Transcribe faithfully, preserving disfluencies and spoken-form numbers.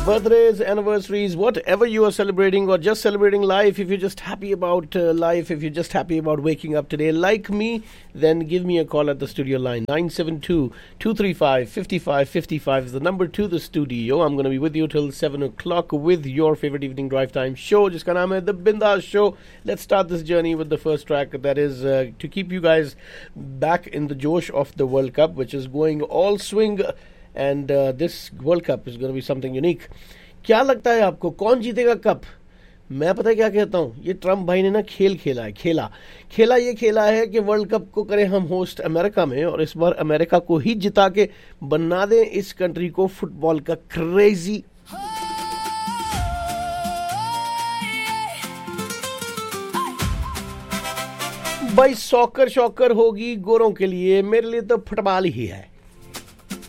Birthdays, anniversaries, whatever you are celebrating or just celebrating life, if you're just happy about uh, life, if you're just happy about waking up today, like me, then give me a call at the studio line. nine seven two, two three five, five five five five is the number to the studio. I'm going to be with you till seven o'clock with your favorite evening drive time show, jiska naam hai The Bindaas Show. Let's start this journey with the first track, that is uh, to keep you guys back in the josh of the World Cup, which is going all swing. And uh, this World Cup is going to be something unique. क्या लगता है आपको कौन जीतेगा cup? मैं पता है क्या कहता हूँ, ये ट्रम्प भाई ने ना खेल खेला है खेला खेला ये खेला है कि वर्ल्ड कप को करें हम होस्ट अमेरिका में, और इस बार अमेरिका को ही जिता के बना दें इस कंट्री को फुटबॉल का क्रेजी भाई। सॉकर शॉकर होगी गोरों के लिए, मेरे लिए तो फुटबॉल ही है।